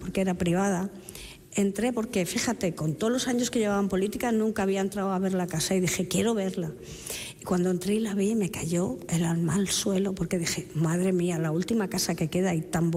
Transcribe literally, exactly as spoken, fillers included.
porque era privada. Entré porque, fíjate, con todos los años que llevaba en política nunca había entrado a ver la casa y dije, quiero verla. Y cuando entré y la vi me cayó el alma al suelo porque dije, madre mía, la última casa que queda y tan bonita.